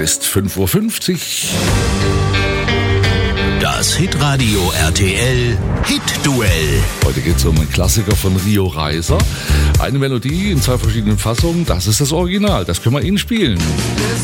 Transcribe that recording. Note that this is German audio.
ist 5:50 Uhr. Das Hitradio RTL Hit-Duell. Heute geht es um einen Klassiker von Rio Reiser. Eine Melodie in 2 verschiedenen Fassungen. Das ist das Original. Das können wir Ihnen spielen.